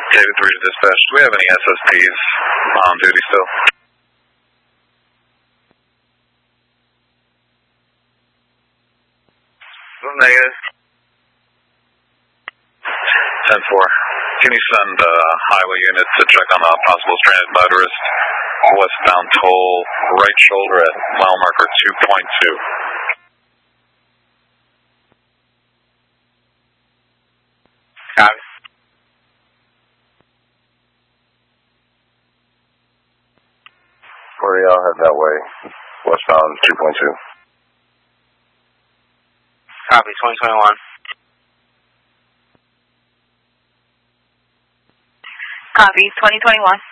David 3 to dispatch. Do we have any SSPs on duty still? Negative. 10-4. Can you send highway units to check on a possible stranded motorist westbound toll right shoulder at mile marker 2.2? Copy. Where y'all head that way? Westbound 2.2. Copy, 2021. Copy, 2021.